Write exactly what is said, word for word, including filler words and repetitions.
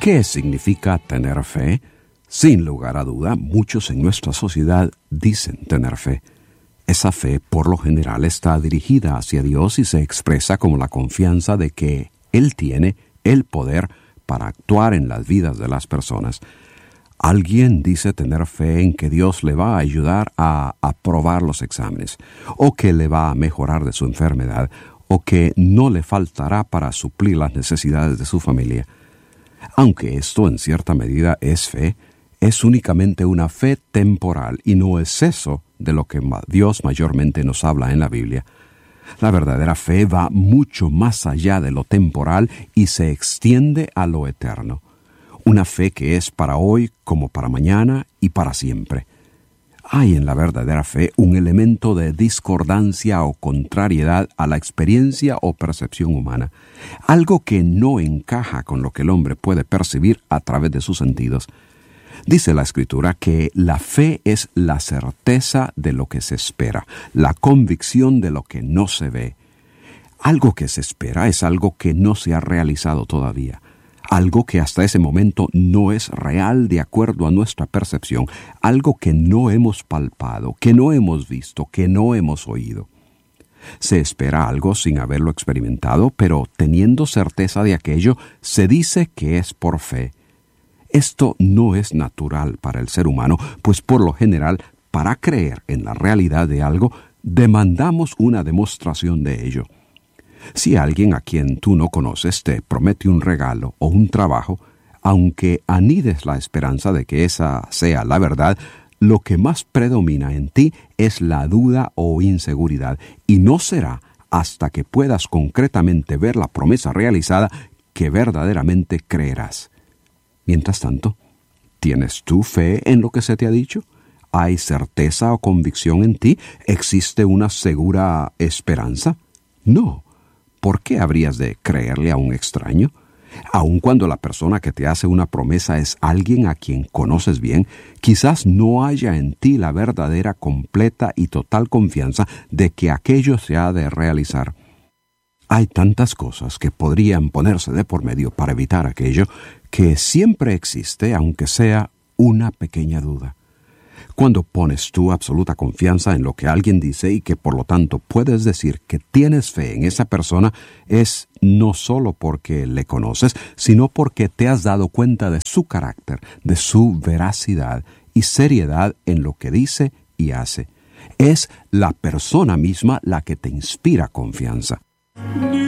¿Qué significa tener fe? Sin lugar a duda, muchos en nuestra sociedad dicen tener fe. Esa fe, por lo general, está dirigida hacia Dios y se expresa como la confianza de que Él tiene el poder para actuar en las vidas de las personas. Alguien dice tener fe en que Dios le va a ayudar a aprobar los exámenes, o que le va a mejorar de su enfermedad, o que no le faltará para suplir las necesidades de su familia. Aunque esto en cierta medida es fe, es únicamente una fe temporal y no es eso de lo que Dios mayormente nos habla en la Biblia. La verdadera fe va mucho más allá de lo temporal y se extiende a lo eterno. Una fe que es para hoy como para mañana y para siempre. Hay en la verdadera fe un elemento de discordancia o contrariedad a la experiencia o percepción humana, algo que no encaja con lo que el hombre puede percibir a través de sus sentidos. Dice la Escritura que la fe es la certeza de lo que se espera, la convicción de lo que no se ve. Algo que se espera es algo que no se ha realizado todavía. Algo que hasta ese momento no es real de acuerdo a nuestra percepción, algo que no hemos palpado, que no hemos visto, que no hemos oído. Se espera algo sin haberlo experimentado, pero teniendo certeza de aquello, se dice que es por fe. Esto no es natural para el ser humano, pues por lo general, para creer en la realidad de algo, demandamos una demostración de ello. Si alguien a quien tú no conoces te promete un regalo o un trabajo, aunque anides la esperanza de que esa sea la verdad, lo que más predomina en ti es la duda o inseguridad, y no será hasta que puedas concretamente ver la promesa realizada que verdaderamente creerás. Mientras tanto, ¿tienes tú fe en lo que se te ha dicho? ¿Hay certeza o convicción en ti? ¿Existe una segura esperanza? No. ¿Por qué habrías de creerle a un extraño? Aun cuando la persona que te hace una promesa es alguien a quien conoces bien, quizás no haya en ti la verdadera, completa y total confianza de que aquello se ha de realizar. Hay tantas cosas que podrían ponerse de por medio para evitar aquello, que siempre existe, aunque sea una pequeña duda. Cuando pones tu absoluta confianza en lo que alguien dice y que por lo tanto puedes decir que tienes fe en esa persona, es no solo porque le conoces, sino porque te has dado cuenta de su carácter, de su veracidad y seriedad en lo que dice y hace. Es la persona misma la que te inspira confianza.